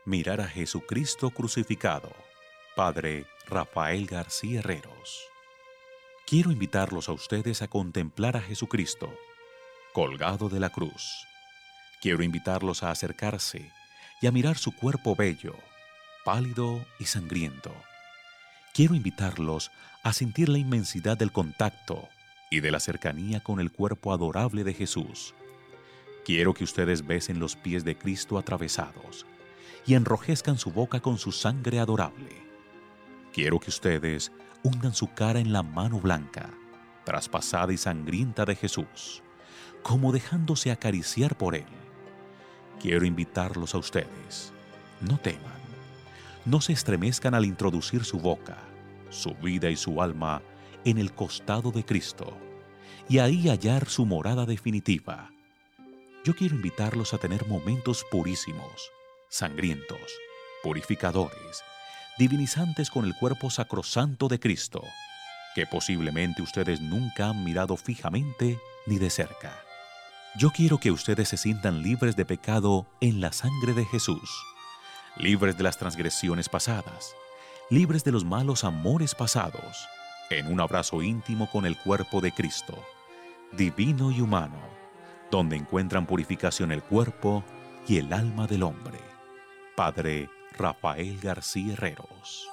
Mirar a Jesucristo crucificado. Padre Rafael García Herreros. Quiero invitarlos a ustedes a contemplar a Jesucristo, colgado de la cruz. Quiero invitarlos a acercarse y a mirar su cuerpo bello, pálido y sangriento. Quiero invitarlos a sentir la inmensidad del contacto y de la cercanía con el cuerpo adorable de Jesús. Quiero que ustedes besen los pies de Cristo atravesados y enrojezcan su boca con su sangre adorable. Quiero que ustedes hundan su cara en la mano blanca, traspasada y sangrienta de Jesús, como dejándose acariciar por Él. Quiero invitarlos a ustedes. No teman, no se estremezcan al introducir su boca, su vida y su alma en el costado de Cristo y ahí hallar su morada definitiva. Yo quiero invitarlos a tener momentos purísimos, sangrientos, purificadores, divinizantes con el cuerpo sacrosanto de Cristo, que posiblemente ustedes nunca han mirado fijamente ni de cerca. Yo quiero que ustedes se sientan libres de pecado en la sangre de Jesús, libres de las transgresiones pasadas, libres de los malos amores pasados, en un abrazo íntimo con el cuerpo de Cristo, divino y humano, donde encuentran purificación el cuerpo y el alma del hombre. Padre Rafael García Herreros.